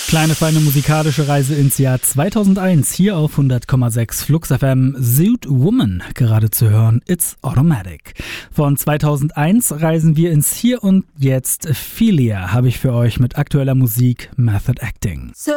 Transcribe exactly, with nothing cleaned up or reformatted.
Kleine feine musikalische Reise ins Jahr zweitausendeins hier auf hundert Komma sechs Flux F M. Suit Woman gerade zu hören, It's Automatic. Von zweitausendeins reisen wir ins Hier und Jetzt. Philia habe ich für euch mit aktueller Musik Method Acting. So